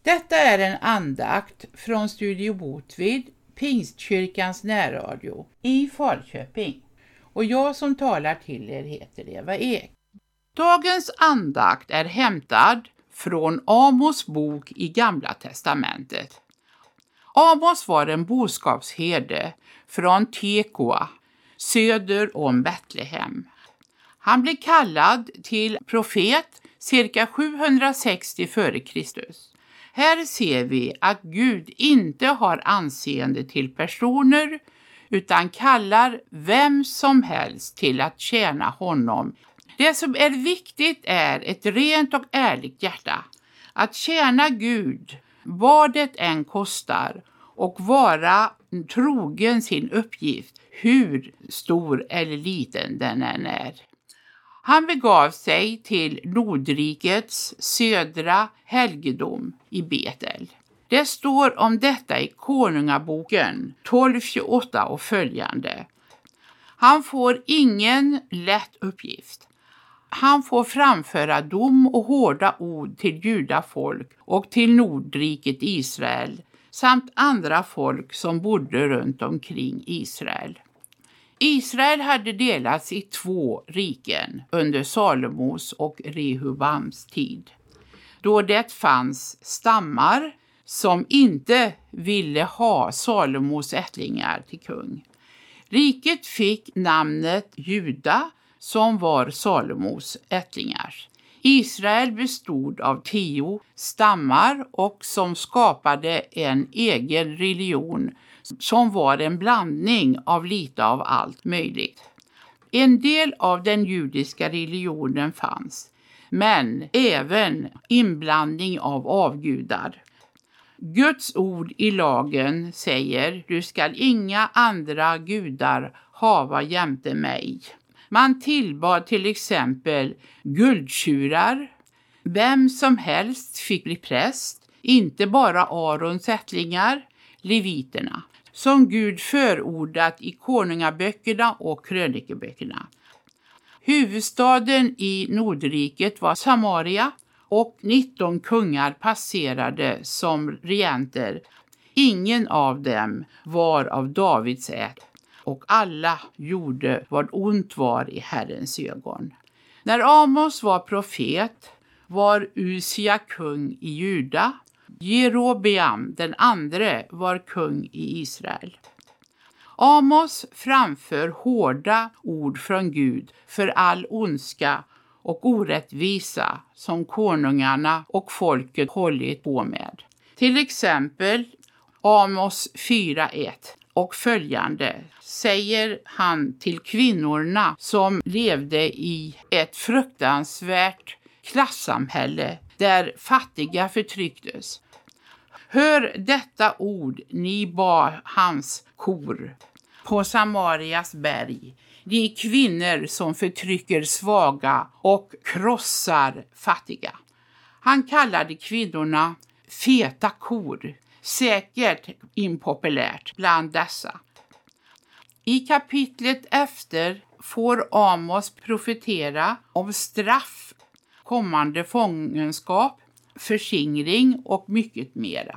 Detta är en andakt från Studio Botvid, Pingstkyrkans närradio i Falköping. Och jag som talar till er heter Eva Ek. Dagens andakt är hämtad från Amos bok i Gamla testamentet. Amos var en boskapsherde från Tekoa, söder om Betlehem. Han blev kallad till profet cirka 760 f.Kr. Här ser vi att Gud inte har anseende till personer utan kallar vem som helst till att tjäna honom. Det som är viktigt är ett rent och ärligt hjärta. Att tjäna Gud vad det än kostar och vara trogen sin uppgift hur stor eller liten den än är. Han begav sig till Nordrikets södra helgedom i Betel. Det står om detta i Konungaboken 12:28 och följande. Han får ingen lätt uppgift. Han får framföra dom och hårda ord till judafolk och till Nordriket Israel samt andra folk som bodde runt omkring Israel. Israel hade delats i 2 riken under Salomos och Rehobams tid, då det fanns stammar som inte ville ha Salomos ättlingar till kung. Riket fick namnet Juda som var Salomos ättlingar. Israel bestod av 10 stammar och som skapade en egen religion som var en blandning av lite av allt möjligt. En del av den judiska religionen fanns, men även inblandning av avgudar. Guds ord i lagen säger: du skall inga andra gudar hava jämte mig. Man tillbad till exempel guldtjurar. Vem som helst fick bli präst, inte bara Arons ättlingar, leviterna, som Gud förordat i konungaböckerna och krönikeböckerna. Huvudstaden i Nordriket var Samaria och 19 kungar passerade som regenter. Ingen av dem var av Davids ätt och alla gjorde vad ont var i Herrens ögon. När Amos var profet var Usia kung i Juda. Jerobeam den andre var kung i Israel. Amos framför hårda ord från Gud för all ondska och orättvisa som konungarna och folket hållit på med. Till exempel Amos 4:1 och följande säger han till kvinnorna som levde i ett fruktansvärt klassamhälle där fattiga förtrycktes. Hör detta ord, ni bar hans kor på Samarias berg, de kvinnor som förtrycker svaga och krossar fattiga. Han kallade kvinnorna feta kor, säkert impopulärt bland dessa. I kapitlet efter får Amos profetera om straff, kommande fångenskap, förskingring och mycket mera.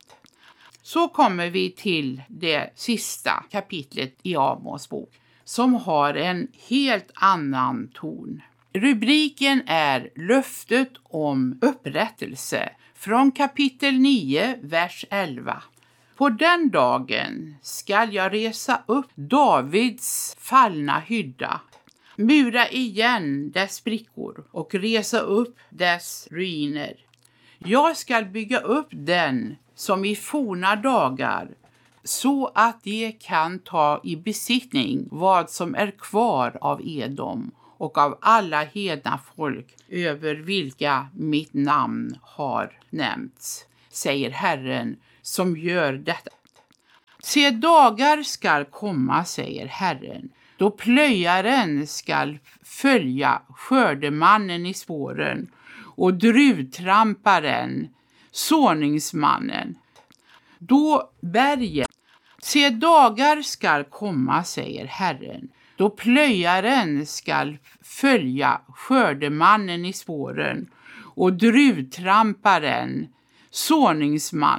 Så kommer vi till det sista kapitlet i Amos bok som har en helt annan ton. Rubriken är löftet om upprättelse från kapitel 9, vers 11. På den dagen skall jag resa upp Davids fallna hydda, mura igen dess sprickor och resa upp dess ruiner. Jag skall bygga upp den som i forna dagar, så att de kan ta i besittning vad som är kvar av Edom och av alla hedna folk över vilka mitt namn har nämnts, säger Herren som gör detta. Se, dagar skall komma, säger Herren, då plöjaren skall följa skördemannen i spåren och druvtramparen, såningsmannen. Då bergen, se, dagar skall komma, säger Herren, då plöjaren skall följa skördemannen i spåren och druvtramparen, såningsman